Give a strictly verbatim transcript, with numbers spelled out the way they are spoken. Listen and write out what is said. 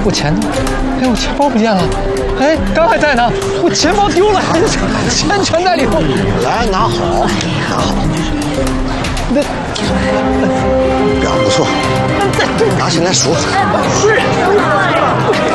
我钱呢？哎，我钱包不见了。哎，刚还在呢，我钱包丢了，钱全在里头。 来，拿好，拿好。 那表不错，拿起来数。 是。